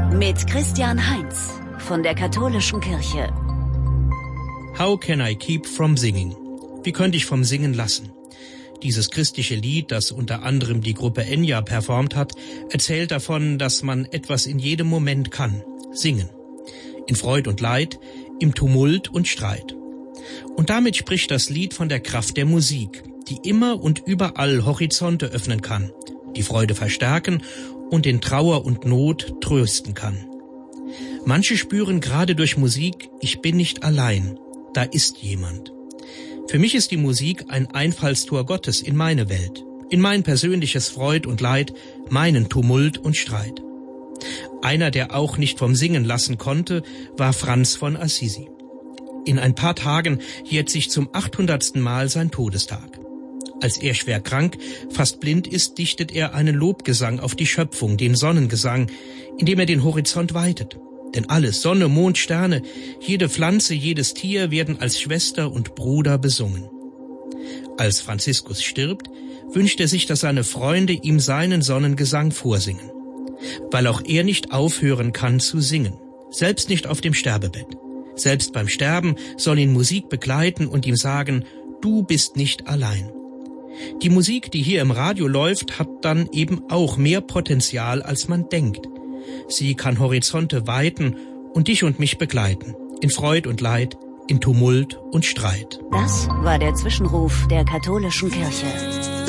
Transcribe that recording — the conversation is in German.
Mit Christian Heinz von der Katholischen Kirche. How can I keep from singing? Wie könnte ich vom Singen lassen? Dieses christliche Lied, das unter anderem die Gruppe Enya performt hat, erzählt davon, dass man etwas in jedem Moment kann. Singen. In Freud und Leid, im Tumult und Streit. Und damit spricht das Lied von der Kraft der Musik, die immer und überall Horizonte öffnen kann, die Freude verstärken und in Trauer und Not trösten kann. Manche spüren gerade durch Musik, ich bin nicht allein, da ist jemand. Für mich ist die Musik ein Einfallstor Gottes in meine Welt, in mein persönliches Freud und Leid, meinen Tumult und Streit. Einer, der auch nicht vom Singen lassen konnte, war Franz von Assisi. In ein paar Tagen jährt sich zum 800. Mal sein Todestag. Als er schwer krank, fast blind ist, dichtet er einen Lobgesang auf die Schöpfung, den Sonnengesang, indem er den Horizont weitet. Denn alles, Sonne, Mond, Sterne, jede Pflanze, jedes Tier werden als Schwester und Bruder besungen. Als Franziskus stirbt, wünscht er sich, dass seine Freunde ihm seinen Sonnengesang vorsingen. Weil auch er nicht aufhören kann zu singen, selbst nicht auf dem Sterbebett. Selbst beim Sterben soll ihn Musik begleiten und ihm sagen, du bist nicht allein. Die Musik, die hier im Radio läuft, hat dann eben auch mehr Potenzial, als man denkt. Sie kann Horizonte weiten und dich und mich begleiten. In Freud und Leid, in Tumult und Streit. Das war der Zwischenruf der Katholischen Kirche.